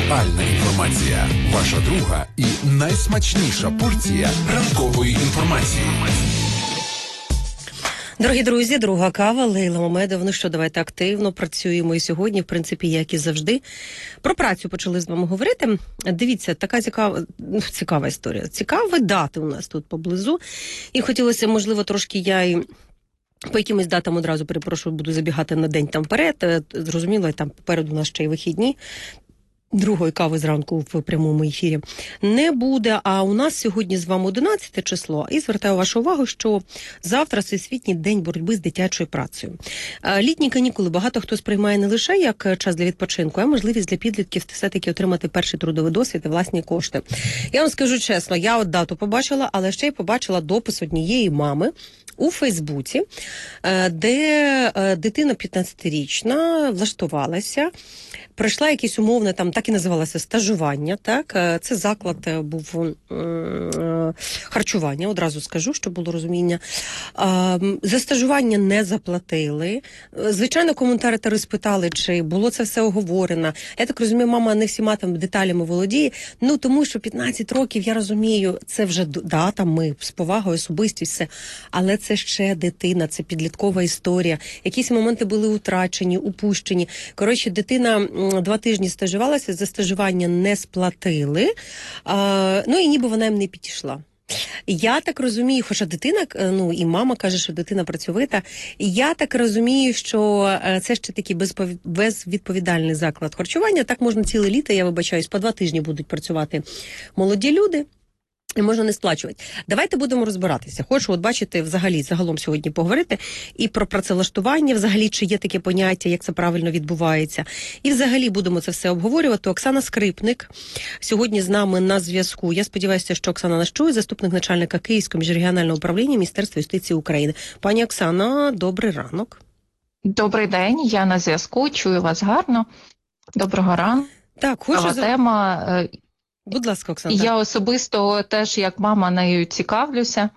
Актуальна інформація. Ваша друга і найсмачніша порція ранкової інформації. Дорогі друзі, друга кава, Лейла Мамедов. Ну що, давайте активно працюємо і сьогодні, в принципі, як і завжди. Про працю почали з вами говорити. Дивіться, така цікава історія. Цікаві дати у нас тут поблизу. І хотілося, можливо, трошки я і по якимось датам одразу, перепрошую, буду забігати на день там вперед. Зрозуміло, там попереду у нас ще й вихідні. Другої кави зранку в прямому ефірі не буде, а у нас сьогодні з вами 11 число. І звертаю вашу увагу, що завтра Всесвітній день боротьби з дитячою працею. Літні канікули багато хто сприймає не лише як час для відпочинку, а можливість для підлітків все-таки отримати перший трудовий досвід і власні кошти. Я вам скажу чесно, я от дату побачила, але ще й побачила допис однієї мами у Фейсбуці, де дитина 15-річна влаштувалася, пройшла якесь умовне, там так і називалося стажування, так? Це заклад був харчування, одразу скажу, щоб було розуміння. За стажування не заплатили. Звичайно, коментатори спитали, чи було це все оговорено. Я так розумію, мама не всіма там деталями володіє. Ну, тому що 15 років, я розумію, це вже там ми з повагою, особистість, все. Але це ще дитина, це підліткова історія. Якісь моменти були утрачені, упущені. Коротше, дитина 2 тижні стажувалася, за стажування не сплатили, ну і ніби вона їм не підійшла. Я так розумію, хоча дитина, ну і мама каже, що дитина працьовита, я так розумію, що це ще такий безвідповідальний заклад харчування, так можна ціле літо, я вибачаюсь, по 2 тижні будуть працювати молоді люди. І можна не сплачувати. Давайте будемо розбиратися. Хочу, от бачите, взагалі, загалом сьогодні поговорити і про працевлаштування, взагалі, чи є таке поняття, як це правильно відбувається. І взагалі будемо це все обговорювати. Оксана Скрипник сьогодні з нами на зв'язку. Я сподіваюся, що Оксана нас чує, заступник начальника Київського міжрегіонального управління Міністерства юстиції України. Пані Оксана, добрий ранок. Добрий день, я на зв'язку, чую вас гарно. Доброго ранку. Так, хочу... Тема... Будь ласка, Оксана. Я особисто теж як мама нею цікавлюся,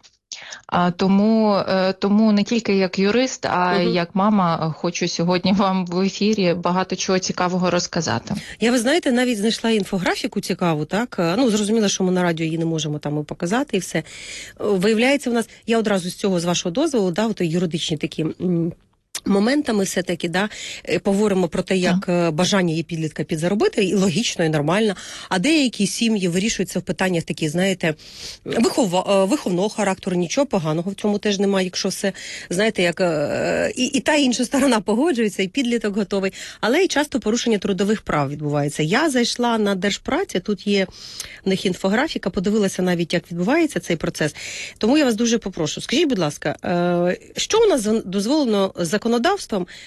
тому не тільки як юрист, а як мама хочу сьогодні вам в ефірі багато чого цікавого розказати. Я, ви знаєте, навіть знайшла інфографіку цікаву, так? Ну, зрозуміло, що ми на радіо її не можемо там показати і все. Виявляється, в нас, я одразу з цього, з вашого дозволу, от юридичні такі... моментами все-таки, поговоримо про те, як бажання є підлітка підзаробити, і логічно, і нормально, а деякі сім'ї вирішуються в питаннях такі, знаєте, виховного характеру, нічого поганого в цьому теж немає, якщо все, знаєте, як і та інша сторона погоджується, і підліток готовий, але і часто порушення трудових прав відбувається. Я зайшла на Держпраці, тут є в них інфографіка, подивилася навіть, як відбувається цей процес, тому я вас дуже попрошу, скажіть, будь ласка, що у нас дозволено законодавством